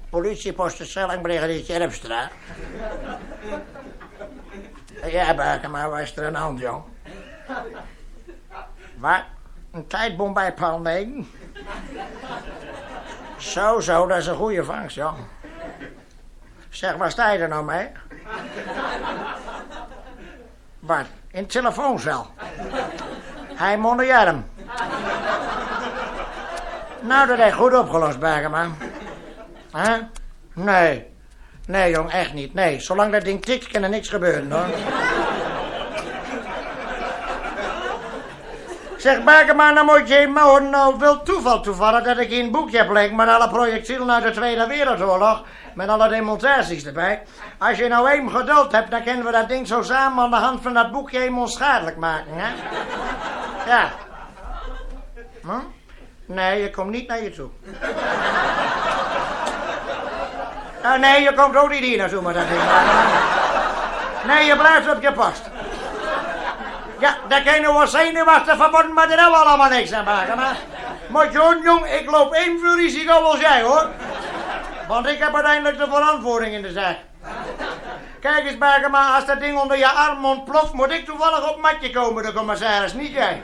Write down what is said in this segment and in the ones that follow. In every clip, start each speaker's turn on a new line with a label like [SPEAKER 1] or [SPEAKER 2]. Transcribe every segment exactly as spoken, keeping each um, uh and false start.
[SPEAKER 1] Politiepost de Schelling, brigadier Terpstra. Ja, Berkema, waar is er aan de hand, jong? Wat? Een tijdbom bij paal negen? Zo, zo, dat is een goede vangst, jong. Zeg, waar sta je er nou mee? Wat? In het telefooncel. Hij mondeert. Nou, dat is goed opgelost, Berkema. Huh? Nee. Nee, jong, echt niet. Nee, zolang dat ding tikt, kan er niks gebeuren, hoor. Zeg, Berkema, nou moet je maar nou wil toeval toevallig dat ik hier een boekje heb liggen met alle projectielen uit de Tweede Wereldoorlog, met alle demonstraties erbij. Als je nou even geduld hebt, dan kunnen we dat ding zo samen aan de hand van dat boekje even onschadelijk maken, hè? Ja. Hm? Nee, je komt niet naar je toe. Oh, nee, je komt ook niet hier naartoe met dat ding. Nee, je blijft op je post. Ja, dat kan je nog wel zenuwachtig verbonden, maar daar hebben we allemaal niks aan maken. Maar, maar John, jong, ik loop evenveel risico als jij, hoor. Want ik heb uiteindelijk de verantwoording in de zaak. Kijk eens, Berkema, als dat ding onder je arm ontploft, moet ik toevallig op matje komen, de commissaris, niet jij.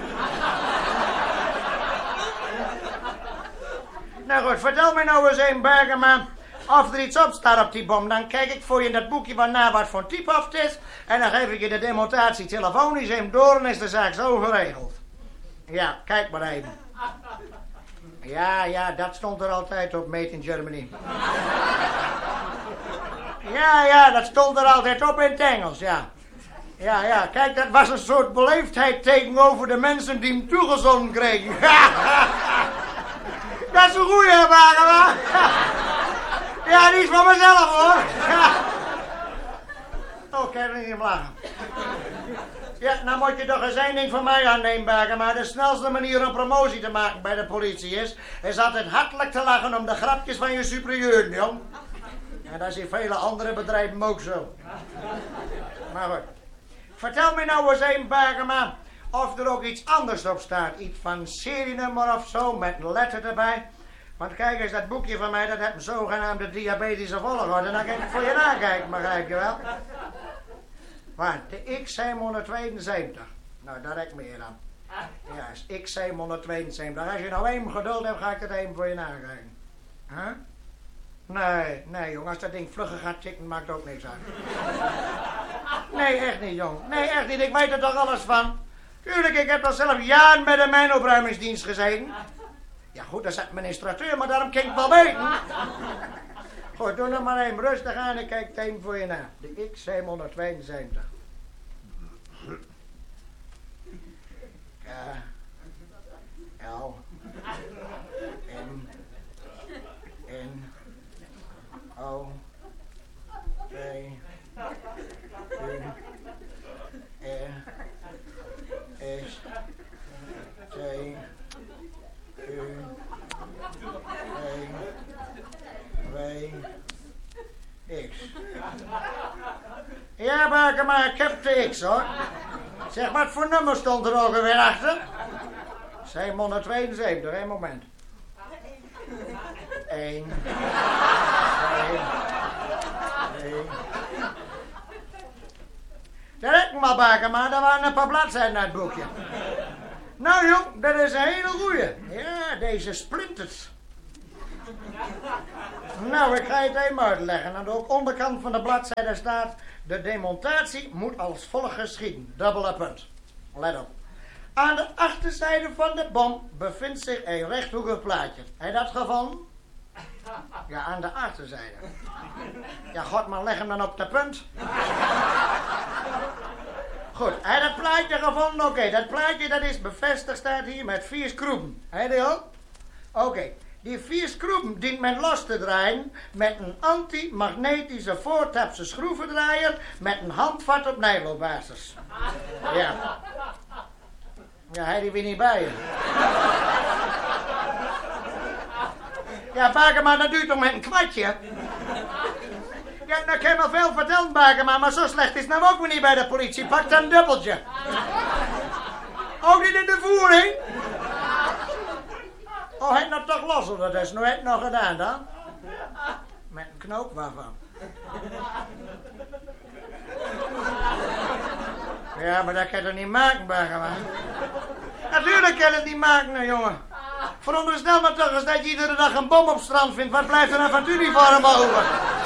[SPEAKER 1] Nou goed, vertel me nou eens een, Berkema, of er iets op staat op die bom. Dan kijk ik voor je in dat boekje van na wat voor type of het is. En dan geef ik je de demonstratie telefonisch even door en is de zaak zo geregeld. Ja, kijk maar even. Ja, ja, dat stond er altijd op, Made in Germany. Ja, ja, dat stond er altijd op in het Engels, ja. Ja, ja, kijk, dat was een soort beleefdheid tegenover de mensen die hem toegezonden kregen. Dat is een goeie, Berkema. Ja, die is van mezelf, hoor. Oh, kijk, niet hem lachen. Ja, nou moet je toch eens één ding van mij aannemen, Berkema. De snelste manier om promotie te maken bij de politie is... is altijd hartelijk te lachen om de grapjes van je superieuren, jong. En dat is in vele andere bedrijven ook zo. Maar goed. Vertel me nou eens één, Berkema, of er ook iets anders op staat. Iets van serienummer of zo, met een letter erbij. Want kijk eens, dat boekje van mij, dat heeft een zogenaamde diabetische volgorde. En dan kan ik voor je nakijken, begrijp je wel? Wat? De X zevenhonderdtweeënzeventig. Nou, daar heb ik meer aan. Ja, X zevenhonderdtweeënzeventig. Als je nou even geduld hebt, ga ik het even voor je nakijken. Huh? Nee, nee, jong. Als dat ding vlugger gaat tikken, maakt ook niks uit. Nee, echt niet, jong. Nee, echt niet. Ik weet er toch alles van. Tuurlijk, ik heb toch zelf jaren met een mijnopruimingsdienst gezeten. Ja goed, dat is administrateur, maar daarom kan ik wel weten. Goed, doe nog maar even rustig aan en kijk het even voor je na. De X zevenhonderdtweeënzeventig. K, L, M, N, O, P, U, R, S, T, U, W, X. Ja, Berkema, ik heb de X, hoor. Zeg, wat voor nummer stond er ook alweer achter? zevenhonderdtweeënzeventig, één moment. Eén, twee, drie. Dat heb ik maar, Berkema, daar waren een paar bladzijden uit het boekje. Nou jong, dat is een hele goeie. Ja, deze splinters. Nou, ik ga je het even uitleggen. Aan de onderkant van de bladzijde staat... de demonstratie moet als volgt geschieden. Dubbele punt. Let op. Aan de achterzijde van de bom bevindt zich een rechthoekig plaatje. Heb je dat gevonden? Ja, aan de achterzijde. Ja, god, maar leg hem dan op de punt. Goed, heb je dat plaatje gevonden? Oké, okay, dat plaatje dat is bevestigd, staat hier met vier schroeven. Heb je die ook? Oké, okay. Die vier schroeven dient men los te draaien met een antimagnetische voortapse schroevendraaier met een handvat op nijloopbasis. Ja. Ja, hij die weer niet bij je. Ja, Berkema, dat duurt toch met een kwartje? Ja, nou kan je me veel vertellen, Berkema, maar zo slecht is het nou ook weer niet bij de politie. Pak dan een dubbeltje. Ook niet in de voering? Oh, hij nou toch los, dat is nou het nog gedaan dan? Met een knoop waarvan? Ja, maar dat kan je toch niet maken, Bergema? Natuurlijk kan je het niet maken, nou, jongen. Veronderstel maar toch eens dat je iedere dag een bom op strand vindt. Wat blijft er dan van het uniform over?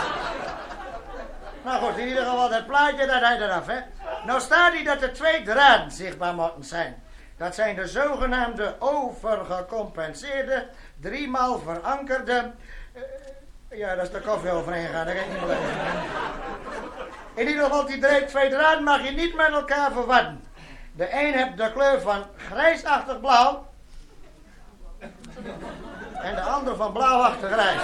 [SPEAKER 1] Nou goed, in ieder geval dat plaatje, dat hij eraf, hè. Nou staat hij dat er twee draden zichtbaar moeten zijn. Dat zijn de zogenaamde overgecompenseerde, driemaal verankerde... Uh, ja, dat is de koffie overheen gaan, dat kan ik niet meer. In ieder geval, die twee draden mag je niet met elkaar verwarren. De een heeft de kleur van grijsachtig blauw. En de ander van blauwachtig grijs.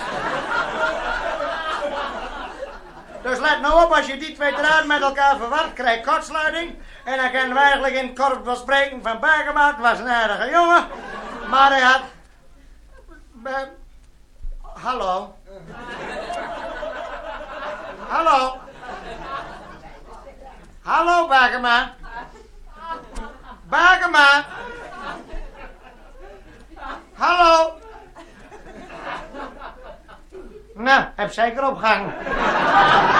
[SPEAKER 1] Dus let nou op, als je die twee draden met elkaar verwart, krijg je kortsluiting. En dan kunnen we eigenlijk in het korps wel spreken van Bergema. Het was een aardige jongen. Maar hij had... Be... Hallo. Hallo. Hallo, Bergema. Bergema. Hallo. Nou, heb zeker opgehangen.